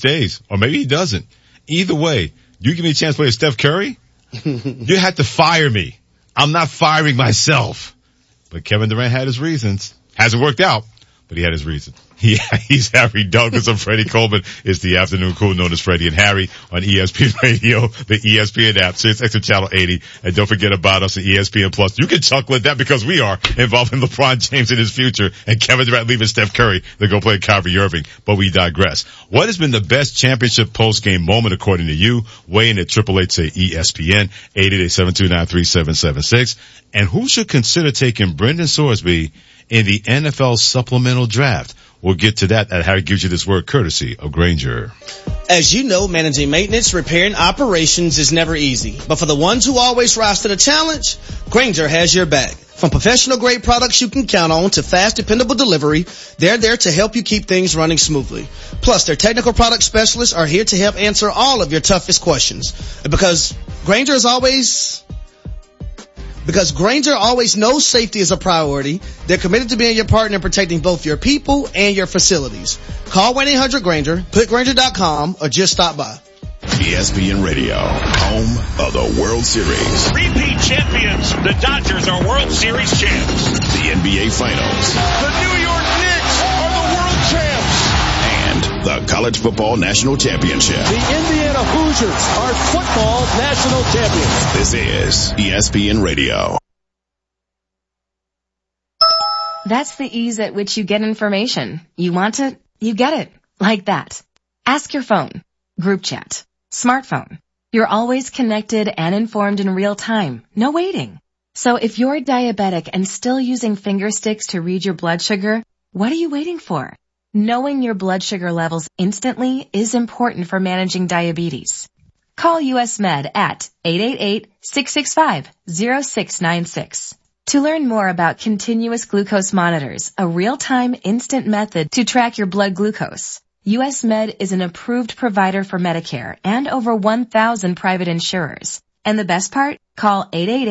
stays, or maybe he doesn't. Either way, you give me a chance to play with Steph Curry, you have to fire me. I'm not firing myself. But Kevin Durant had his reasons. Hasn't worked out, but he had his reasons. He's Harry Douglas. I'm Freddie Coleman. It's the afternoon crew known as Freddie and Harry on ESPN Radio, the ESPN app, Sirius XM Channel 80. And don't forget about us at ESPN Plus. You can chuckle at that because we are involving LeBron James in his future and Kevin Durant leaving Steph Curry to go play Kyrie Irving. But we digress. What has been the best championship post-game moment according to you? Weigh in at 888-ESPN, 888-729-3776. And who should consider taking Brendan Sorsby in the NFL supplemental draft? We'll get to that as Harry gives you this word courtesy of Grainger. As you know, managing maintenance, repair, and operations is never easy. But for the ones who always rise to the challenge, Grainger has your back. From professional-grade products you can count on to fast, dependable delivery, they're there to help you keep things running smoothly. Plus, their technical product specialists are here to help answer all of your toughest questions. Because Grainger always knows safety is a priority, they're committed to being your partner in protecting both your people and your facilities. Call 1-800-GRAINGER, click Grainger.com, or just stop by. ESPN Radio, home of the World Series. Repeat champions, the Dodgers are World Series champs. The NBA Finals. The New York Knicks are the world champs. And the College Football National Championship. The Indiana Hoosiers are football national champions. This is ESPN Radio. That's the ease at which you get information. You want it, you get it. Like that. Ask your phone. Group chat. Smartphone. You're always connected and informed in real time. No waiting. So if you're diabetic and still using finger sticks to read your blood sugar, what are you waiting for? Knowing your blood sugar levels instantly is important for managing diabetes. Call US Med at 888-665-0696. To learn more about continuous glucose monitors, a real-time instant method to track your blood glucose. US Med is an approved provider for Medicare and over 1,000 private insurers. And the best part? Call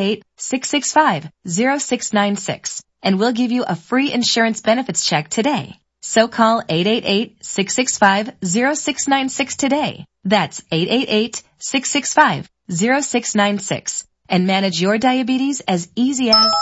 888-665-0696 and we'll give you a free insurance benefits check today. So call 888-665-0696 today. That's 888-665-0696 and manage your diabetes as easy as...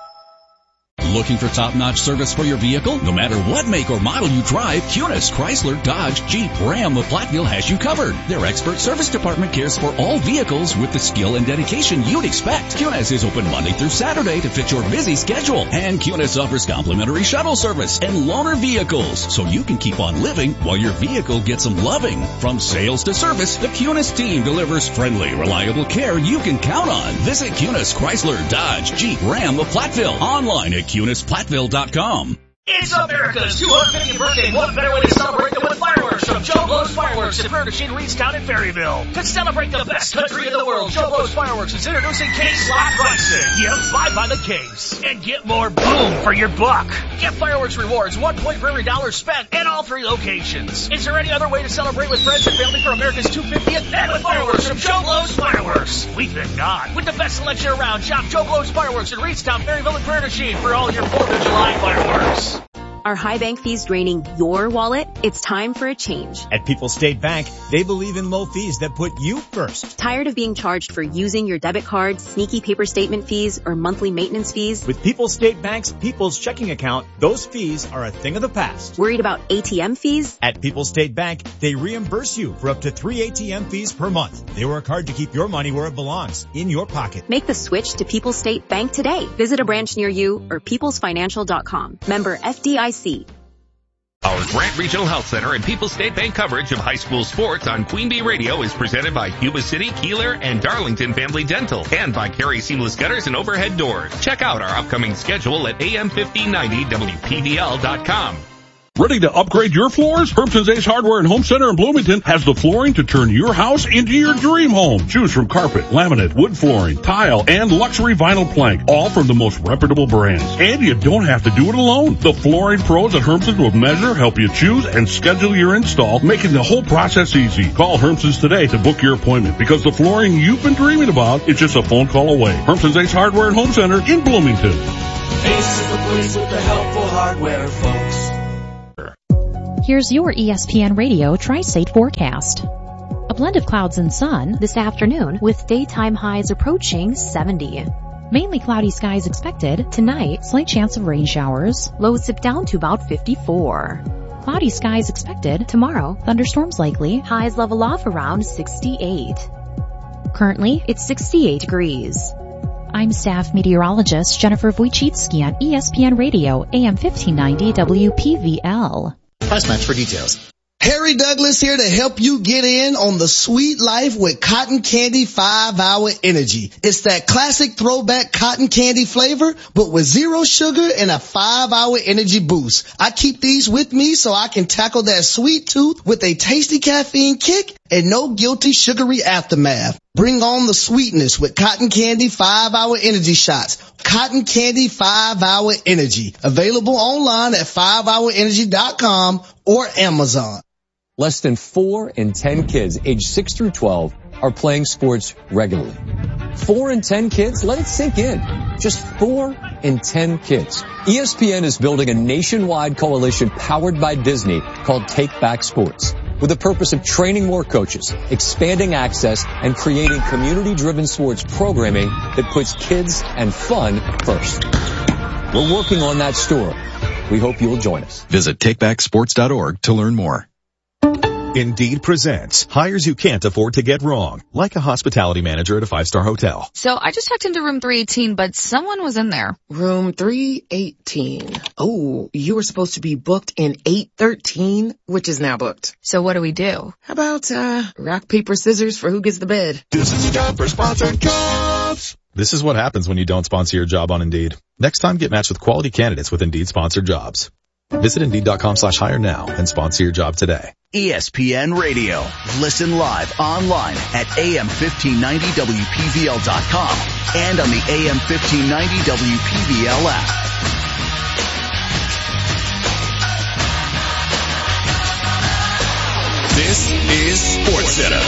Looking for top-notch service for your vehicle? No matter what make or model you drive, Cunis, Chrysler, Dodge, Jeep, Ram of Platteville has you covered. Their expert service department cares for all vehicles with the skill and dedication you'd expect. Cunis is open Monday through Saturday to fit your busy schedule. And Cunis offers complimentary shuttle service and loaner vehicles, so you can keep on living while your vehicle gets some loving. From sales to service, the Cunis team delivers friendly, reliable care you can count on. Visit Cunis, Chrysler, Dodge, Jeep, Ram of Platteville. Online at CunisPlatteville.com. It's America's 250th birthday. What better way to celebrate than with fireworks from Joe Blow's Fireworks in Prairie du Chien, Reedstown, and Ferryville. To celebrate the best country in the world, Joe Blow's Fireworks is introducing case slot pricing. Yep, 5 by the case. And get more boom for your buck. Get fireworks rewards, 1 point for every dollar spent at all 3 locations. Is there any other way to celebrate with friends and family for America's 250th and with fireworks from Joe Blow's Fireworks? We think not. With the best selection around, shop Joe Blow's Fireworks in Reedstown, Ferryville, and Prairie du Chien for all your 4th of July fireworks. Are high bank fees draining your wallet? It's time for a change. At People's State Bank, they believe in low fees that put you first. Tired of being charged for using your debit card, sneaky paper statement fees, or monthly maintenance fees? With People's State Bank's People's Checking Account, those fees are a thing of the past. Worried about ATM fees? At People's State Bank, they reimburse you for up to 3 ATM fees per month. They work hard to keep your money where it belongs, in your pocket. Make the switch to People's State Bank today. Visit a branch near you or peoplesfinancial.com. Member FDIC. Our Grant Regional Health Center and People's State Bank coverage of high school sports on Queen Bee Radio is presented by Yuba City, Keeler, and Darlington Family Dental, and by Carey Seamless Gutters and Overhead Doors. Check out our upcoming schedule at am1590wpdl.com. Ready to upgrade your floors? Herbson's Ace Hardware and Home Center in Bloomington has the flooring to turn your house into your dream home. Choose from carpet, laminate, wood flooring, tile, and luxury vinyl plank, all from the most reputable brands. And you don't have to do it alone. The flooring pros at Herbson's will measure, help you choose, and schedule your install, making the whole process easy. Call Herbson's today to book your appointment, because the flooring you've been dreaming about is just a phone call away. Herbson's Ace Hardware and Home Center in Bloomington. Ace is the place with the helpful hardware, folks. Here's your ESPN Radio Tri-State forecast. A blend of clouds and sun this afternoon with daytime highs approaching 70. Mainly cloudy skies expected. Tonight, slight chance of rain showers. Lows dip down to about 54. Cloudy skies expected. Tomorrow, thunderstorms likely. Highs level off around 68. Currently, it's 68 degrees. I'm staff meteorologist Jennifer Wojcicki on ESPN Radio, AM 1590 WPVL. Price match for details. Harry Douglas here to help you get in on the sweet life with Cotton Candy 5-Hour Energy. It's that classic throwback cotton candy flavor, but with 0 sugar and a 5-hour energy boost. I keep these with me so I can tackle that sweet tooth with a tasty caffeine kick and no guilty sugary aftermath. Bring on the sweetness with Cotton Candy 5-Hour Energy Shots. Cotton Candy 5-Hour Energy. Available online at 5hourenergy.com or Amazon. Less than 4 in 10 kids aged 6 through 12 are playing sports regularly. 4 in 10 kids? Let it sink in. Just 4 in 10 kids. ESPN is building a nationwide coalition powered by Disney called Take Back Sports, with the purpose of training more coaches, expanding access, and creating community-driven sports programming that puts kids and fun first. We're working on that story. We hope you'll join us. Visit takebacksports.org to learn more. Indeed presents hires you can't afford to get wrong, like a hospitality manager at a 5-star hotel. So I just checked into room 318, but someone was in there. Room 318. Oh, you were supposed to be booked in 813, which is now booked. So what do we do? How about, rock, paper, scissors for who gets the bed? This is a job for sponsored jobs. This is what happens when you don't sponsor your job on Indeed. Next time, get matched with quality candidates with Indeed sponsored jobs. Visit Indeed.com/hire now and sponsor your job today. ESPN Radio. Listen live online at AM1590WPVL.com and on the AM1590 WPVL app. This is SportsCenter.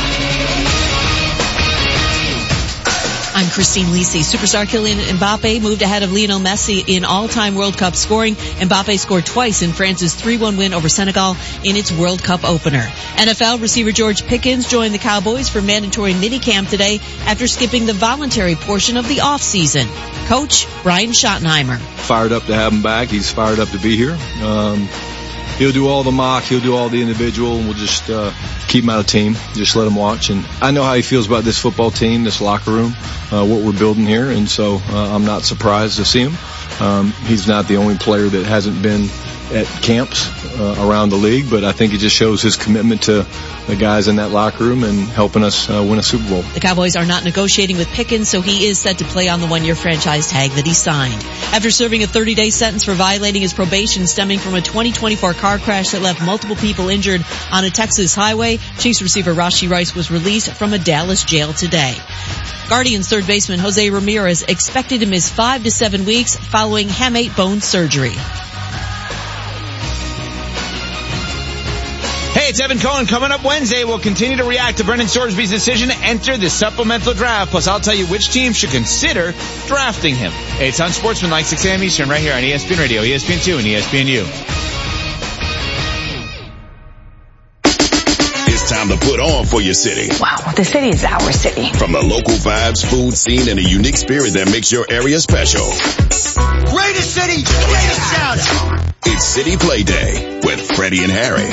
I'm Christine Lisi. Superstar Kylian Mbappe moved ahead of Lionel Messi in all-time World Cup scoring. Mbappe scored twice in France's 3-1 win over Senegal in its World Cup opener. NFL receiver George Pickens joined the Cowboys for mandatory minicamp today after skipping the voluntary portion of the offseason. Coach Brian Schottenheimer. Fired up to have him back. He's fired up to be here. He'll do all the mock, he'll do all the individual, and we'll just keep him out of team, just let him watch. And I know how he feels about this football team, this locker room, what we're building here, and so I'm not surprised to see him. He's not the only player that hasn't been at camps around the league, but I think it just shows his commitment to the guys in that locker room and helping us win a Super Bowl. The Cowboys are not negotiating with Pickens, so he is set to play on the one-year franchise tag that he signed. After serving a 30-day sentence for violating his probation stemming from a 2024 car crash that left multiple people injured on a Texas highway, Chiefs receiver Rashee Rice was released from a Dallas jail today. Guardians third baseman Jose Ramirez expected to miss 5 to 7 weeks following hamate bone surgery. Hey, it's Evan Cohen. Coming up Wednesday, we'll continue to react to Brendan Sorsby's decision to enter the supplemental draft. Plus, I'll tell you which team should consider drafting him. Hey, it's on Sportsmanlike, 6 a.m. Eastern, right here on ESPN Radio, ESPN2, and ESPNU. It's time to put on for your city. Wow, the city is our city. From the local vibes, food scene, and a unique spirit that makes your area special. Greatest city, greatest shout out. It's City Play Day with Freddie and Harry.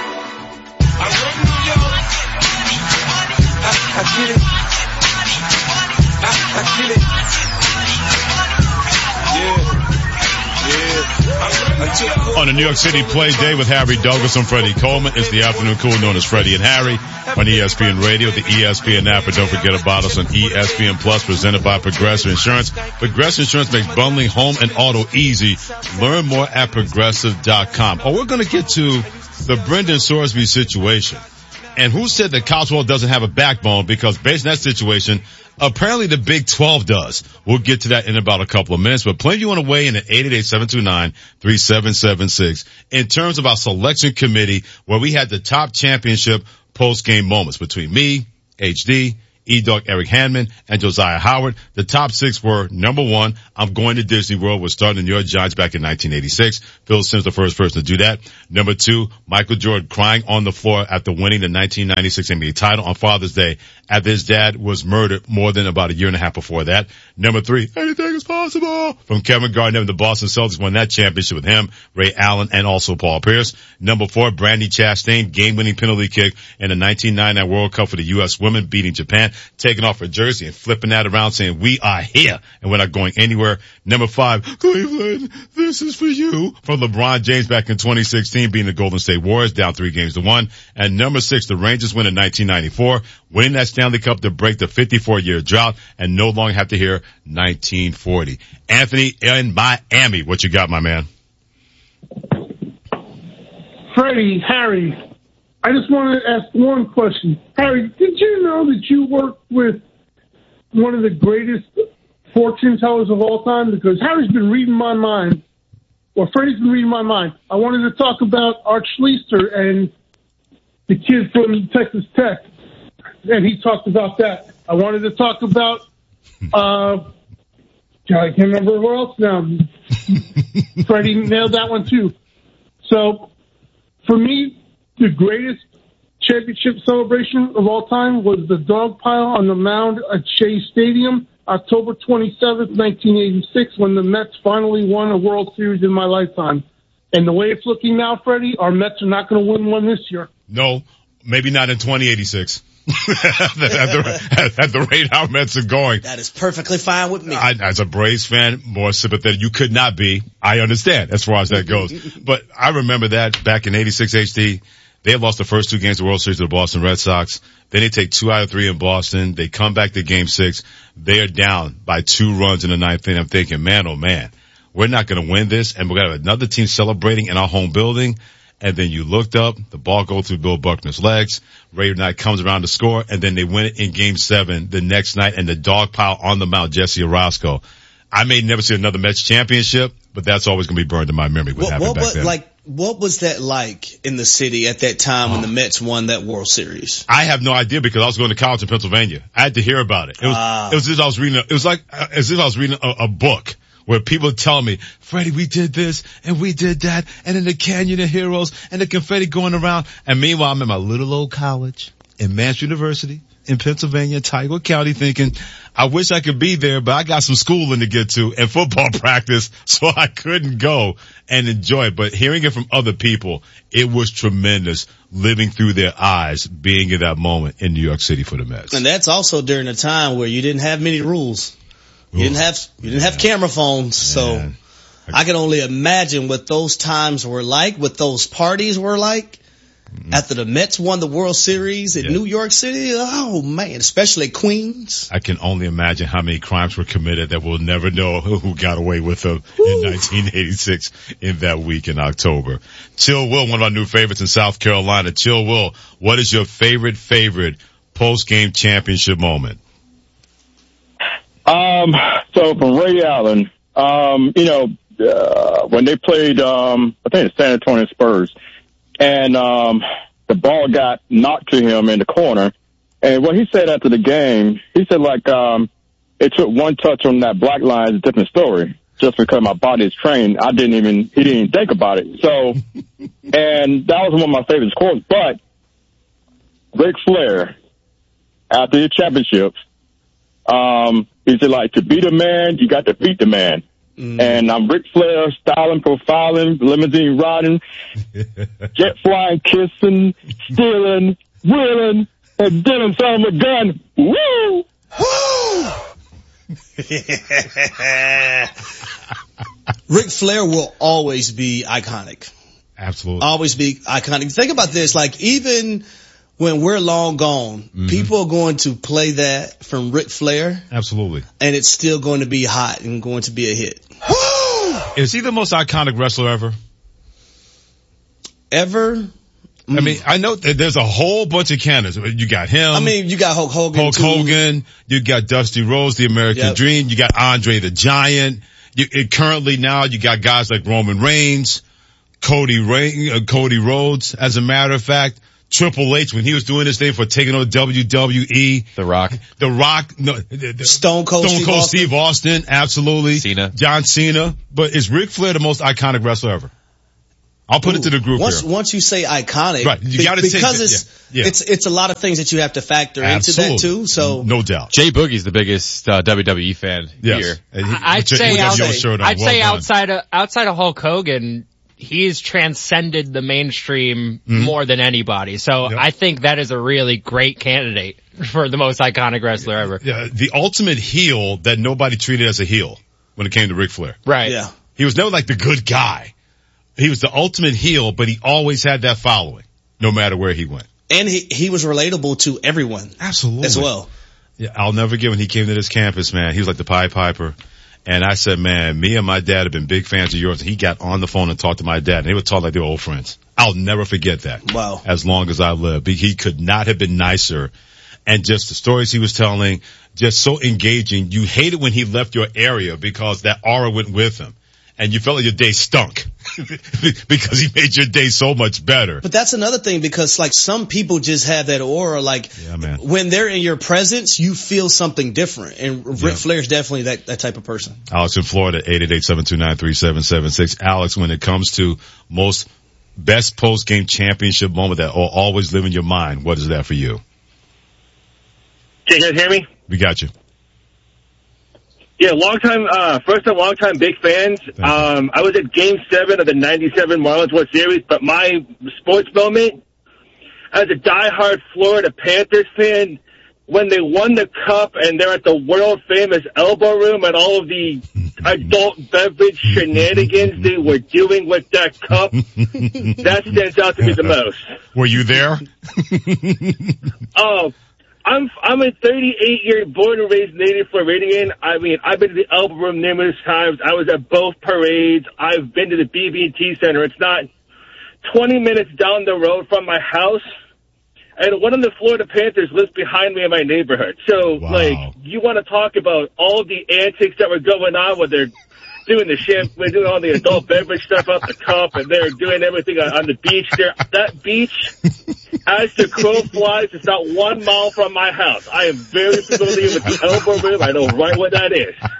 On the New York City Play Day with Harry Douglas and Freddie Coleman, it's the afternoon cool known as Freddie and Harry on ESPN Radio, the ESPN app, and don't forget about us on ESPN Plus, presented by Progressive Insurance. Progressive Insurance makes bundling home and auto easy. Learn more at Progressive.com. Oh, we're going to get to the Brendan Sorsby situation. And who said that college football doesn't have a backbone? Because based on that situation, apparently the Big 12 does. We'll get to that in about a couple of minutes. But plenty of you want to weigh in at 888-729-3776 in terms of our selection committee, where we had the top championship post-game moments between me, HD, E-Dog Eric Handman, and Josiah Howard. The top 6 were, number 1, I'm going to Disney World, was starting the New York Giants back in 1986. Phil Simms, the first person to do that. Number 2, Michael Jordan crying on the floor after winning the 1996 NBA title on Father's Day after his dad was murdered more than about a year and a half before that. Number 3, anything is possible, from Kevin Garnett. The Boston Celtics won that championship with him, Ray Allen, and also Paul Pierce. Number 4, Brandi Chastain, game-winning penalty kick in the 1999 World Cup for the U.S. women, beating Japan, taking off her jersey and flipping that around saying, we are here, and we're not going anywhere. Number 5, Cleveland, this is for you, from LeBron James back in 2016, beating the Golden State Warriors, down 3-1. And number 6, the Rangers win in 1994, winning that Stanley Cup to break the 54-year drought and no longer have to hear 1940. Anthony in Miami, what you got, my man? Freddie, Harry, I just wanted to ask one question. Harry, did you know that you worked with one of the greatest fortune tellers of all time? Because Harry's been reading my mind, or Freddie's been reading my mind. I wanted to talk about Art Schleister and the kid from Texas Tech, and he talked about that. I wanted to talk about, I can't remember who else now. Freddie nailed that one too. So, for me, the greatest championship celebration of all time was the dog pile on the mound at Shea Stadium, October 27th, 1986, when the Mets finally won a World Series in my lifetime. And the way it's looking now, Freddie, our Mets are not going to win one this year. No, maybe not in 2086. at the rate our Mets are going. That is perfectly fine with me. As a Braves fan, more sympathetic. You could not be. I understand as far as that goes. But I remember that back in 86 HD, they had lost the first 2 games of the World Series to the Boston Red Sox. Then they take 2 out of 3 in Boston. They come back to Game 6. They are down by 2 runs in the 9th inning. I'm thinking, man, oh man, we're not going to win this. And we're going to have another team celebrating in our home building. And then you looked up, the ball goes through Bill Buckner's legs. Ray Knight comes around to score, and then they win it in Game 7 the next night, and the dog pile on the mound, Jesse Orozco. I may never see another Mets championship, but that's always going to be burned in my memory. What happened back then. What was that like in the city at that time when the Mets won that World Series? I have no idea because I was going to college in Pennsylvania. I had to hear about it. It was as if I was reading a book. Where people tell me, Freddie, we did this and we did that, and in the Canyon of Heroes and the confetti going around. And meanwhile, I'm in my little old college in Mass University in Pennsylvania, Tioga County, thinking, I wish I could be there, but I got some schooling to get to and football practice, so I couldn't go and enjoy it. But hearing it from other people, it was tremendous living through their eyes, being in that moment in New York City for the Mets. And that's also during a time where you didn't have many rules. You didn't have camera phones, so I can only imagine what those times were like, what those parties were like. After the Mets won the World Series in New York City, oh man, especially Queens. I can only imagine how many crimes were committed that we'll never know who got away with them in 1986 in that week in October. Chill Will, one of our new favorites in South Carolina. Chill Will, what is your favorite post-game championship moment? So from Ray Allen, when they played, I think the San Antonio Spurs, and the ball got knocked to him in the corner, and what he said after the game, he said it took one touch on that black line is a different story. Just because my body is trained, he didn't even think about it. So, and that was one of my favorite quotes. But Ric Flair, after the championships, he said, to beat a man, you got to beat the man. And I'm Ric Flair, styling, profiling, limousine riding, jet flying, kissing, stealing, wheeling, and dealing some with a gun. Woo! Woo! Ric Flair will always be iconic. Absolutely. Always be iconic. Think about this, even when we're long gone, people are going to play that from Ric Flair. Absolutely. And it's still going to be hot and going to be a hit. Woo! Is he the most iconic wrestler ever? Ever? I mean, I know that there's a whole bunch of candidates. You got him. I mean, you got Hulk Hogan. You got Dusty Rhodes, the American Dream. You got Andre the Giant. Currently now you got guys like Roman Reigns, Cody Rhodes, as a matter of fact. Triple H, when he was doing this thing for taking over WWE. The Rock. Stone Cold Steve Austin. Absolutely. Cena. John Cena. But is Ric Flair the most iconic wrestler ever? I'll put it to the group here. Once you say iconic, right, you gotta because it's a lot of things that you have to factor into that too. So no doubt, Jay Boogie's the biggest WWE fan here. I'd say outside of Hulk Hogan, he's transcended the mainstream more than anybody. So I think that is a really great candidate for the most iconic wrestler ever. Yeah, the ultimate heel that nobody treated as a heel when it came to Ric Flair. Right. Yeah. He was never like the good guy. He was the ultimate heel, but he always had that following, no matter where he went. And he was relatable to everyone. Absolutely. As well. Yeah, I'll never forget when he came to this campus, man. He was like the Pied Piper. And I said, man, me and my dad have been big fans of yours. And he got on the phone and talked to my dad, and they would talk like they were old friends. I'll never forget that. Wow. As long as I live. He could not have been nicer. And just the stories he was telling, just so engaging. You hated when he left your area because that aura went with him. And you felt like your day stunk because he made your day so much better. But that's another thing, because like some people just have that aura, like when they're in your presence, you feel something different. And Ric Flair's definitely that type of person. Alex in Florida, 888-729-3776. Alex, when it comes to most best post-game championship moment that will always live in your mind, what is that for you? Can you guys hear me? We got you. Yeah, long time big fans. I was at Game 7 of the 97 Marlins World Series, but my sports moment, as a diehard Florida Panthers fan, when they won the cup and they're at the world famous elbow room and all of the adult beverage shenanigans they were doing with that cup, that stands out to me the most. Were you there? I'm a 38-year born and raised native Floridian. I mean, I've been to the elbow room numerous times. I was at both parades. I've been to the BB&T Center. It's not 20 minutes down the road from my house. And one of the Florida Panthers lives behind me in my neighborhood. So, like, you want to talk about all the antics that were going on where they're doing they're doing all the adult beverage stuff out the cup, and they're doing everything on the beach there. That beach, as the crow flies, is not 1 mile from my house. I am very familiar with the elbow room. I know right where that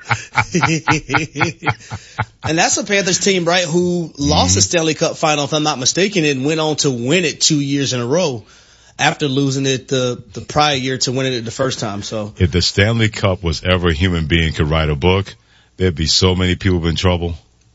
is. And that's a Panthers team, right, who lost the Stanley Cup final, if I'm not mistaken, and went on to win it 2 years in a row after losing it the prior year to winning it the first time. So if the Stanley Cup was ever a human being could write a book, there'd be so many people in trouble.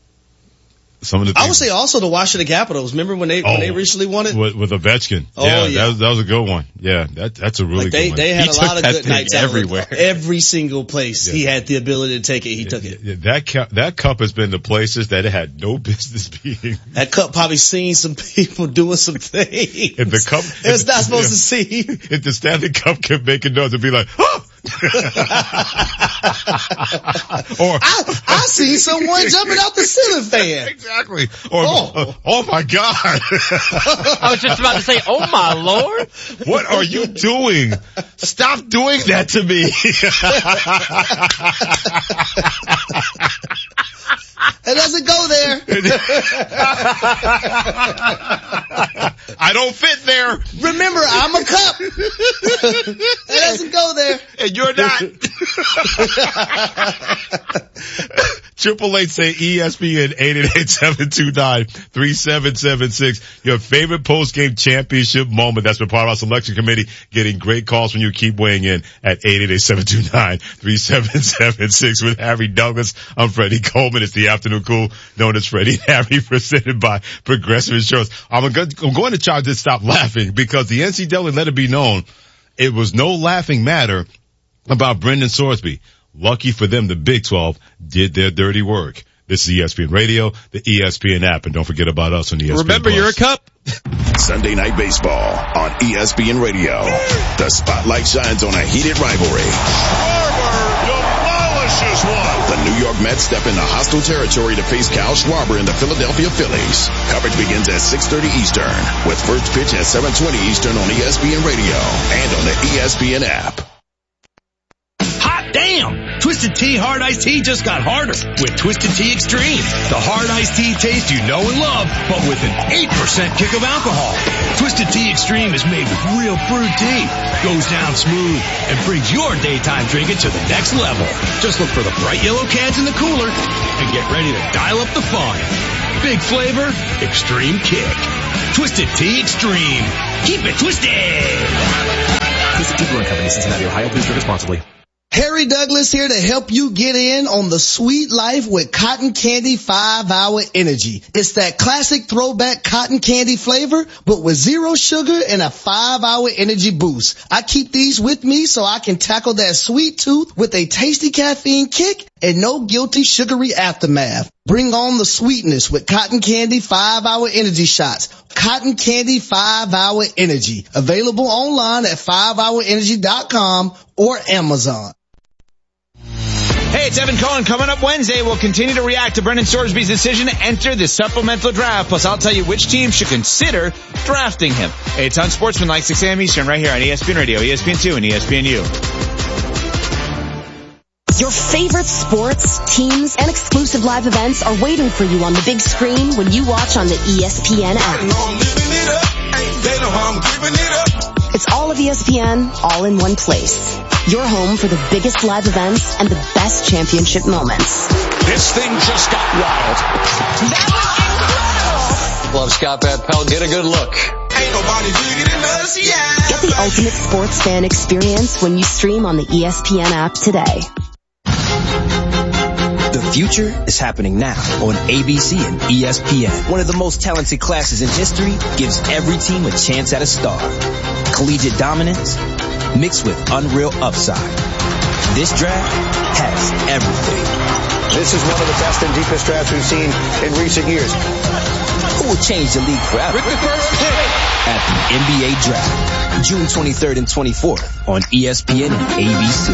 I would say also the Washington Capitals. Remember when they recently won it? With Ovechkin. Oh, yeah. That was a good one. Yeah, that's a really good one. They had a lot of good nights everywhere. Every single place he had the ability to take it, he took it. Yeah, that cup has been the places that it had no business being. That cup probably seen some people doing some things. If the cup, it's not supposed to see. If the Stanley Cup kept making noise, it'd be like, oh! Or I see someone jumping out the ceiling fan. Exactly. Or oh my God. I was just about to say, oh my Lord. What are you doing? Stop doing that to me. It doesn't go there. I don't fit there. Remember, I'm a cup. It doesn't go there. And you're not. 888 say ESPN 888-729-3776. Your favorite post-game championship moment. That's been part of our selection committee. Getting great calls when you keep weighing in at 888-729-3776 with Harry Douglas. I'm Freddie Coleman. It's the Afternoon Cool, known as Freddie and Harry, presented by Progressive Insurance. I'm going to try to stop laughing because the NCAA let it be known it was no laughing matter about Brendan Sorsby. Lucky for them, the Big 12 did their dirty work. This is ESPN Radio, the ESPN app, and don't forget about us on ESPN Remember, Plus. You're a cup. Sunday Night Baseball on ESPN Radio. The spotlight shines on a heated rivalry. Schwarber demolishes one. The New York Mets step into hostile territory to face Kyle Schwarber and the Philadelphia Phillies. Coverage begins at 6:30 Eastern, with first pitch at 7:20 Eastern on ESPN Radio and on the ESPN app. Hot damn! Twisted Tea Hard Iced Tea just got harder with Twisted Tea Extreme. The hard iced tea taste you know and love, but with an 8% kick of alcohol. Twisted Tea Extreme is made with real brewed tea, goes down smooth, and brings your daytime drinking to the next level. Just look for the bright yellow cans in the cooler and get ready to dial up the fun. Big flavor, extreme kick. Twisted Tea Extreme. Keep it twisted. Twisted Tea Brewing Company, Cincinnati, Ohio. Please drink responsibly. Harry Douglas here to help you get in on the sweet life with Cotton Candy 5-Hour Energy. It's that classic throwback cotton candy flavor, but with 0 sugar and a 5-hour energy boost. I keep these with me so I can tackle that sweet tooth with a tasty caffeine kick and no guilty sugary aftermath. Bring on the sweetness with Cotton Candy 5-Hour Energy Shots. Cotton Candy 5-Hour Energy. Available online at 5hourenergy.com or Amazon. Hey, it's Evan Cohen. Coming up Wednesday, we'll continue to react to Brendan Sorsby's decision to enter the supplemental draft. Plus, I'll tell you which team should consider drafting him. Hey, it's Unsportsmanlike 6 a.m. Eastern right here on ESPN Radio, ESPN2, and ESPNU. Your favorite sports, teams, and exclusive live events are waiting for you on the big screen when you watch on the ESPN app. It's all of ESPN, all in one place. Your home for the biggest live events and the best championship moments. This thing just got wild. That was incredible! Love Scott Van Pelt. Get a good look. Ain't nobody bigger than us, yeah. Get the ultimate sports fan experience when you stream on the ESPN app today. The future is happening now on ABC and ESPN. One of the most talented classes in history gives every team a chance at a star. Collegiate dominance mixed with unreal upside. This draft has everything. This is one of the best and deepest drafts we've seen in recent years. Who will change the league forever? With the first pick at the NBA Draft, June 23rd and 24th on ESPN and ABC.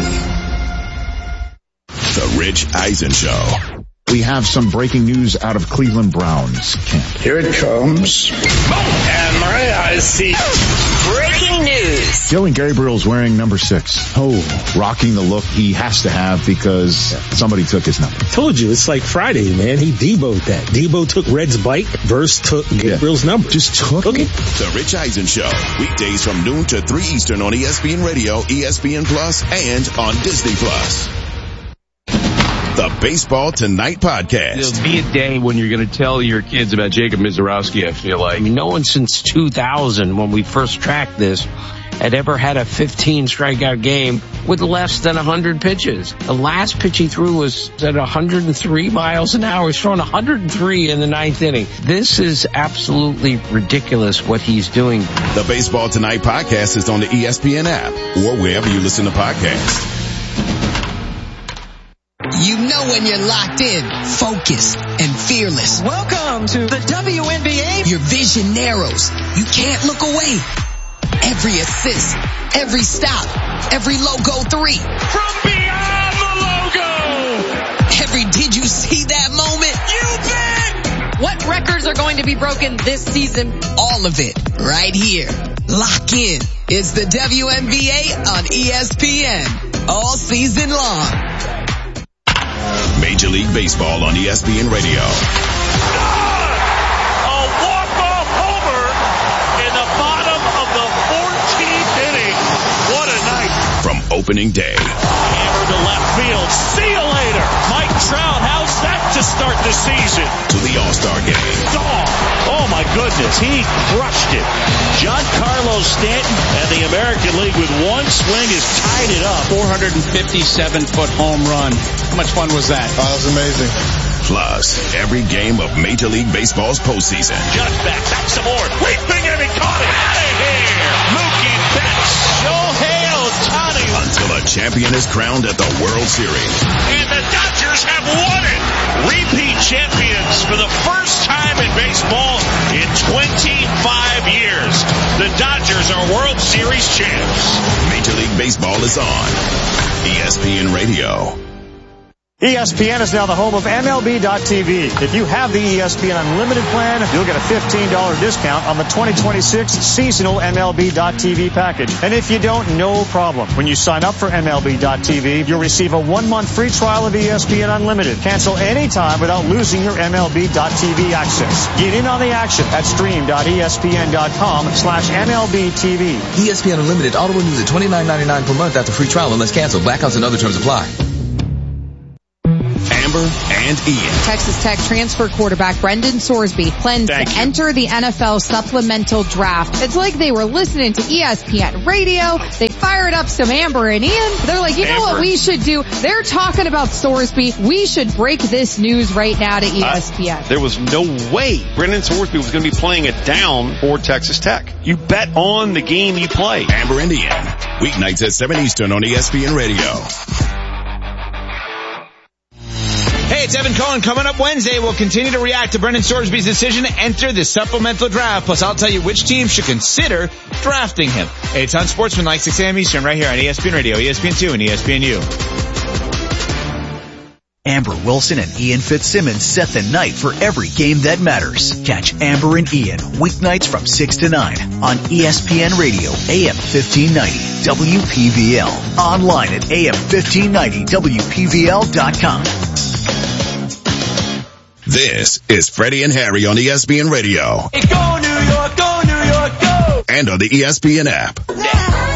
The Rich Eisen Show. We have some breaking news out of Cleveland Browns camp. Here it comes. And my eyes see. Breaking news. Dylan Gabriel's wearing number 6. Oh, rocking the look he has to have because somebody took his number. Told you, it's like Friday, man. He Debo'd that. Debo took Red's bike. Verse took Gabriel's number. Just took it. The Rich Eisen Show. Weekdays from noon to 3 Eastern on ESPN Radio, ESPN Plus, and on Disney Plus. The Baseball Tonight podcast. There'll be a day when you're going to tell your kids about Jacob Mizorowski, I feel like. I mean, no one since 2000, when we first tracked this, had ever had a 15 strikeout game with less than 100 pitches. The last pitch he threw was at 103 miles an hour. He's throwing 103 in the 9th inning. This is absolutely ridiculous what he's doing. The Baseball Tonight podcast is on the ESPN app or wherever you listen to podcasts. You know when you're locked in, focused, and fearless. Welcome to the WNBA. Your vision narrows. You can't look away. Every assist, every stop, every logo 3. From beyond the logo. Every did you see that moment? You bet. What records are going to be broken this season? All of it right here. Lock in. It's the WNBA on ESPN. All season long. Major League Baseball on ESPN Radio. A walk-off homer in the bottom of the 14th inning. What a night. From opening day. Hammer to left field. See you later. Mike Trout, how's that to start the season? To the All-Star game. Oh my goodness, he crushed it. Giancarlo Stanton and the American League with one swing has tied it up. 457-foot home run. How much fun was that? Oh, that was amazing. Plus, every game of Major League Baseball's postseason. Judge back some more. Leaping and he caught it. Out of here. Mookie Betts. Shohei Ohtani. Until a champion is crowned at the World Series. And the Dodgers have won it. Repeat champions for the first time in baseball in 25 years. The Dodgers are World Series champs. Major League Baseball is on ESPN Radio. ESPN is now the home of MLB.TV. If you have the ESPN Unlimited plan, you'll get a $15 discount on the 2026 seasonal MLB.TV package. And if you don't, no problem. When you sign up for MLB.TV, you'll receive a 1-month free trial of ESPN Unlimited. Cancel anytime without losing your MLB.TV access. Get in on the action at stream.espn.com/MLBTV. ESPN Unlimited auto renews at $29.99 per month after free trial unless canceled. Blackouts and other terms apply. Amber and Ian. Texas Tech transfer quarterback Brendan Sorsby plans to enter the NFL supplemental draft. It's like they were listening to ESPN radio. They fired up some Amber and Ian. They're like, you know what we should do? They're talking about Sorsby. We should break this news right now to ESPN. There was no way Brendan Sorsby was going to be playing it down for Texas Tech. You bet on the game you play. Amber and Ian. Weeknights at 7 Eastern on ESPN Radio. Hey, it's Evan Cohen. Coming up Wednesday, we'll continue to react to Brendan Sorsby's decision to enter the supplemental draft. Plus, I'll tell you which team should consider drafting him. Hey, it's Unsportsmanlike 6 a.m. Eastern right here on ESPN Radio, ESPN2, and ESPNU. Amber Wilson and Ian Fitzsimmons set the night for every game that matters. Catch Amber and Ian weeknights from 6 to 9 on ESPN Radio, AM 1590, WPVL. Online at AM1590WPVL.com. This is Freddie and Harry on ESPN Radio. Hey, go New York, go New York, go! And on the ESPN app. Yeah.